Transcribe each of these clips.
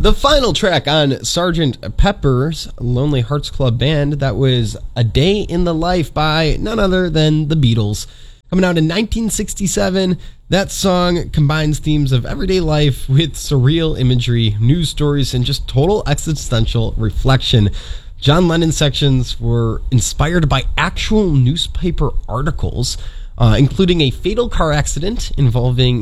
The final track on Sgt. Pepper's Lonely Hearts Club Band, that was A Day in the Life by none other than the Beatles. Coming out in 1967, that song combines themes of everyday life with surreal imagery, news stories, and just total existential reflection. John Lennon's sections were inspired by actual newspaper articles, including a fatal car accident involving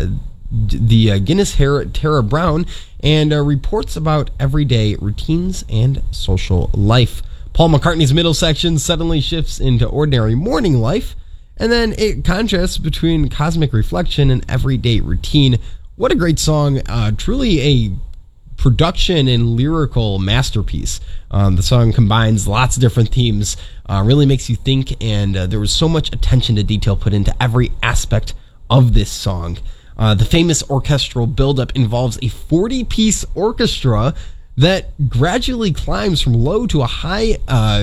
the Guinness Tara Brown, and reports about everyday routines and social life. Paul McCartney's middle section suddenly shifts into ordinary morning life, and then it contrasts between cosmic reflection and everyday routine. What a great song. Truly a production and lyrical masterpiece. The song combines lots of different themes, really makes you think, and there was so much attention to detail put into every aspect of this song. The famous orchestral buildup involves a 40-piece orchestra that gradually climbs from low to a high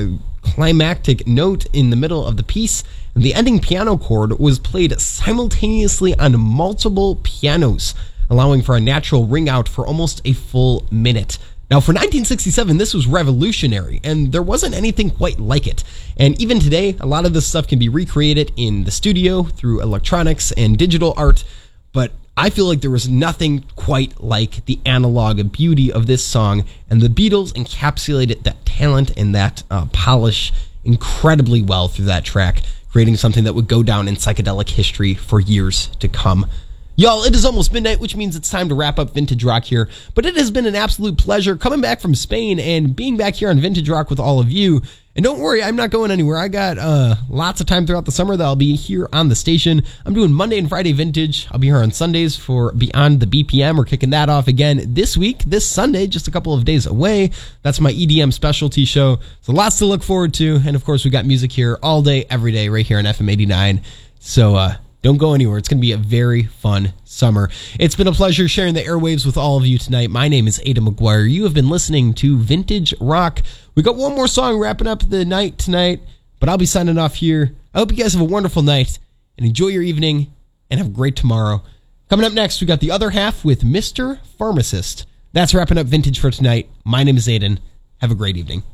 climactic note in the middle of the piece. And the ending piano chord was played simultaneously on multiple pianos, allowing for a natural ring out for almost a full minute. Now, for 1967, this was revolutionary, and there wasn't anything quite like it. And even today, a lot of this stuff can be recreated in the studio through electronics and digital art, but I feel like there was nothing quite like the analog beauty of this song, and the Beatles encapsulated that talent and that polish incredibly well through that track, creating something that would go down in psychedelic history for years to come. Y'all, it is almost midnight, which means it's time to wrap up Vintage Rock here, but it has been an absolute pleasure coming back from Spain and being back here on Vintage Rock with all of you. And don't worry, I'm not going anywhere. I got lots of time throughout the summer that I'll be here on the station. I'm doing Monday and Friday Vintage. I'll be here on Sundays for Beyond the BPM. We're kicking that off again this week, this Sunday, just a couple of days away. That's my EDM specialty show. So lots to look forward to. And of course, we got music here all day, every day, right here on FM 89. So, don't go anywhere. It's going to be a very fun summer. It's been a pleasure sharing the airwaves with all of you tonight. My name is Aidan McGuire. You have been listening to Vintage Rock. We got one more song wrapping up the night tonight, but I'll be signing off here. I hope you guys have a wonderful night and enjoy your evening and have a great tomorrow. Coming up next, we got the other half with Mr. Pharmacist. That's wrapping up Vintage for tonight. My name is Aidan. Have a great evening.